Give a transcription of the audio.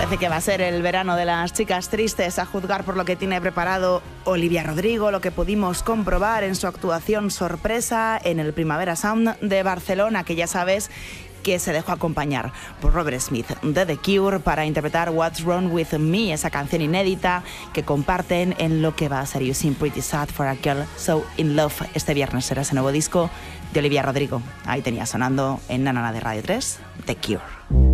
Parece que va a ser el verano de las chicas tristes, a juzgar por lo que tiene preparado Olivia Rodrigo, lo que pudimos comprobar en su actuación sorpresa en el Primavera Sound de Barcelona, que ya sabes que se dejó acompañar por Robert Smith de The Cure para interpretar What's Wrong With Me, esa canción inédita que comparten en lo que va a ser You Seem Pretty Sad for a Girl So In Love. Este viernes será ese nuevo disco de Olivia Rodrigo. Ahí tenía sonando en Nanana de Radio 3, The Cure.